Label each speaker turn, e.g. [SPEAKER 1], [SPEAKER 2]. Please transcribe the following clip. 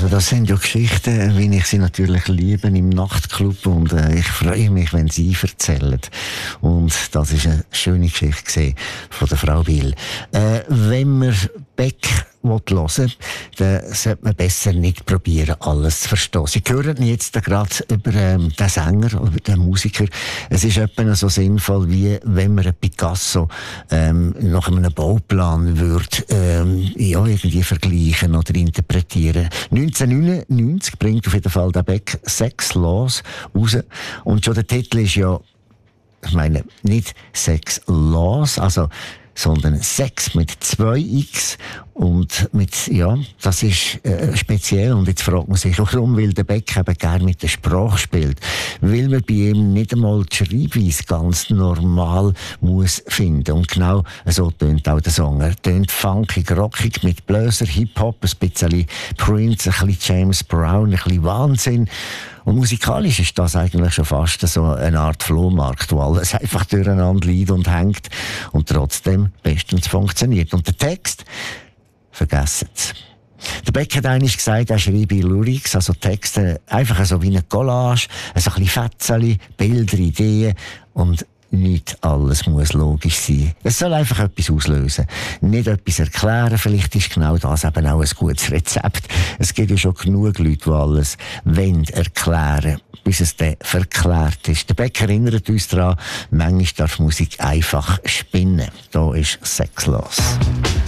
[SPEAKER 1] Also das sind ja Geschichten, wie ich sie natürlich liebe im Nachtclub, und ich freue mich, wenn sie erzählen. Und das ist eine schöne Geschichte gewesen von der Frau Bill. Wenn man Beck hören will, dann sollte man besser nicht probieren, alles zu verstehen. Sie hören jetzt gerade über den Sänger, über den Musiker. Es ist etwa so sinnvoll, wie wenn man einen Picasso nach einem Bauplan würde irgendwie vergleichen oder interpretieren. 1999 bringt auf jeden Fall der Beck Sex Laws raus. Und schon der Titel ist ja, ich meine, nicht Sex Laws, sondern Sex mit 2x, und das ist speziell. Und jetzt fragt man sich, warum will der Beck eben gerne mit der Sprache spielt. Weil man bei ihm nicht einmal die Schreibweise ganz normal muss finden. Und genau so tönt auch der Song. Er tönt funkig, rockig, mit Bläser, Hip-Hop, ein bisschen Prince, ein bisschen James Brown, ein bisschen Wahnsinn. Und musikalisch ist das eigentlich schon fast so eine Art Flohmarkt, wo alles einfach durcheinander liegt und hängt und trotzdem bestens funktioniert. Und der Text, vergessen es. Der Beck hat einmal gesagt, er schreibe Lyrics, also Texte, einfach so wie eine Collage, so ein bisschen Fetzeli, Bilder, Ideen, und nicht alles muss logisch sein. Es soll einfach etwas auslösen. Nicht etwas erklären. Vielleicht ist genau das eben auch ein gutes Rezept. Es gibt ja schon genug Leute, die alles erklären wollen, bis es dann verklärt ist. Der Beck erinnert uns daran, manchmal darf Musik einfach spinnen. Da ist Sex los.